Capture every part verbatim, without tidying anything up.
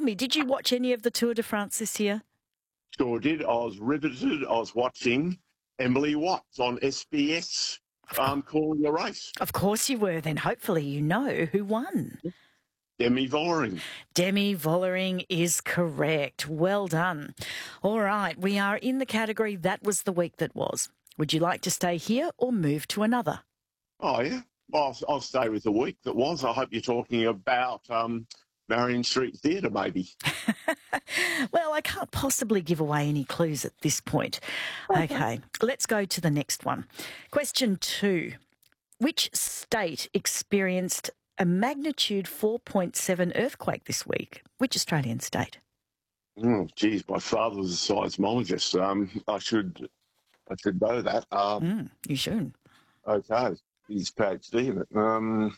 me, did you watch any of the Tour de France this year? Sure did. I was riveted. I was watching Emily Watts on S B S um, calling the race. Of course you were. Then hopefully you know who won. Demi Vollering. Demi Vollering is correct. Well done. All right, we are in the category That Was the Week That Was. Would you like to stay here or move to another? Oh, yeah. I'll, I'll stay with the week that was. I hope you're talking about um, Marion Street Theatre, maybe. Well, I can't possibly give away any clues at this point. Okay, let's go to the next one. Question two. Which state experienced a magnitude four point seven earthquake this week? Which Australian state? Oh, geez, my father was a seismologist. Um, I should, I should know that. Um, Mm, you should. Okay, he's PhD in it. Um,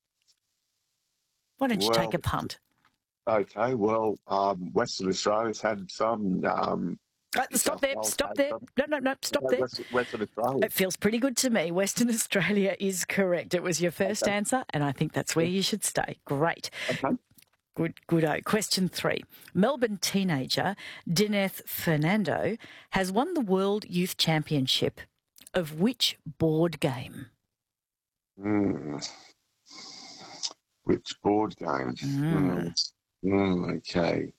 Why don't you well, take a punt? Okay, well, um, Western Australia's had some. Um, Uh, stop there, Wales stop had there. some. No, no, no, stop Okay, there. West, Western Australia. It feels pretty good to me. Western Australia is correct. It was your first Okay. answer, and I think that's where you should stay. Great. Okay. Good, good. Question three. Melbourne teenager Dineth Fernando has won the World Youth Championship of which board game? Mm. Which board game? Mm. Mm. Mm, okay.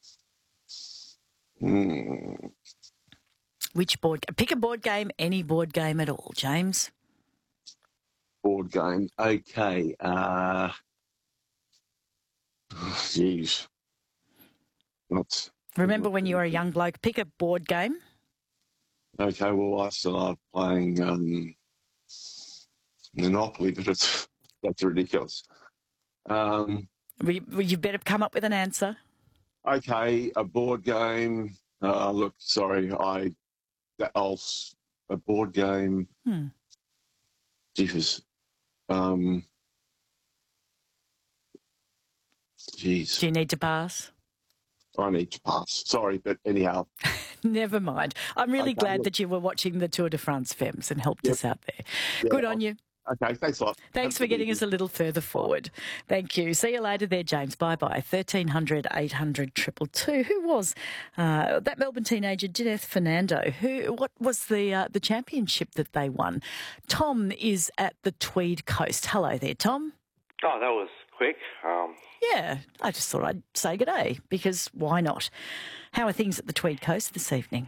Mm. Which board? Pick a board game, any board game at all, James. Board game. Okay. Uh, Jeez. Not. Remember when you were a young bloke? Pick a board game. Okay, well, I started playing um, Monopoly, but it's that's ridiculous. Um, We, we- you better come up with an answer. okay, a board game. Uh, look, sorry, I that else a board game. Hmm. Jesus. Um. Jeez, Do you need to pass? I need to pass. Sorry, but anyhow. Never mind. I'm really Okay, glad look. that you were watching the Tour de France Femmes and helped Yep. us out there. Yeah, Good on you. Okay, thanks a lot. Thanks for getting us a little further forward. Thank you. See you later there, James. Bye-bye. thirteen hundred, eight hundred, two two two. Who was uh, that Melbourne teenager, Dineth Fernando? Who? What was the uh, the championship that they won? Tom is at the Tweed Coast. Hello there, Tom. Oh, that was quick. Um, Yeah, I just thought I'd say good day because why not? How are things at the Tweed Coast this evening?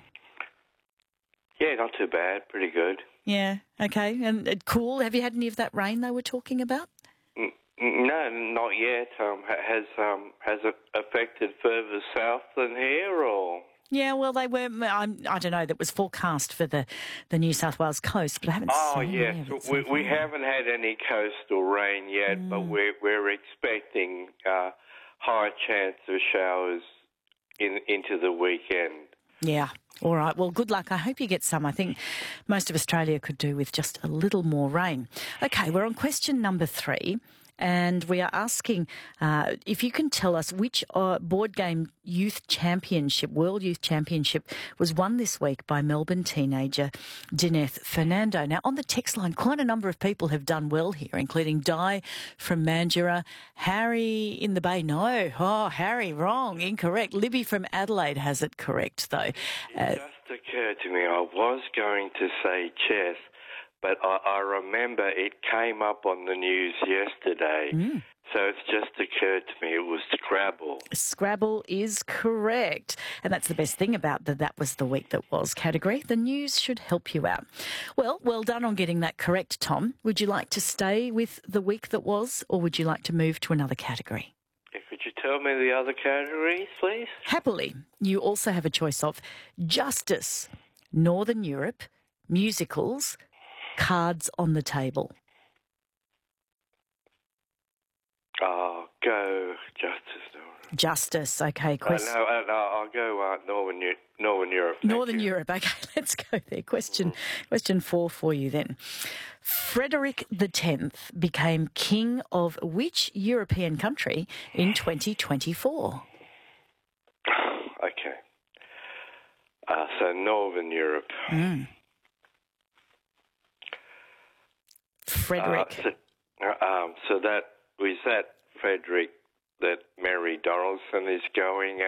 yeah, not too bad. Pretty good. Yeah, okay. And uh, cool. Have you had any of that rain they were talking about? N- n- No, not yet. Um, ha- has um, has it affected further south than here, or? Yeah, well, they were. I'm, I don't know. That was forecast for the, the New South Wales coast, but I haven't Oh, seen yes. any of it so We, we far. haven't had any coastal rain yet, Mm. but we're we're expecting uh, high chance of showers in into the weekend. Yeah. All right. Well, good luck. I hope you get some. I think most of Australia could do with just a little more rain. Okay, we're on question number three. And we are asking uh, if you can tell us which uh, board game youth championship, World Youth Championship, was won this week by Melbourne teenager Dineth Fernando. Now, on the text line, quite a number of people have done well here, including Di from Mandurah, Harry in the Bay. No, oh, Harry, wrong, incorrect. Libby from Adelaide has it correct, though. Uh, It just occurred to me I was going to say chess, but I, I remember it came up on the news yesterday, Mm. so it's just occurred to me it was Scrabble. Scrabble is correct. And that's the best thing about the That Was the Week That Was category. The news should help you out. Well, well done on getting that correct, Tom. Would you like to stay with the week that was, or would you like to move to another category? Yeah, could you tell me the other categories, please? Happily, you also have a choice of justice, Northern Europe, musicals, cards on the table. Oh, go Justice. Northern. Justice, okay. Uh, Question. no, uh, no, I'll go uh, Northern, Eu- Northern Europe. thank Northern you. Europe. Okay, let's go there. Question question four for you then. Frederick the Tenth became king of which European country in twenty twenty-four? Okay. Uh, so Northern Europe. Mm. Frederick. Uh, so, uh, um, so that was that Frederick that Mary Donaldson is going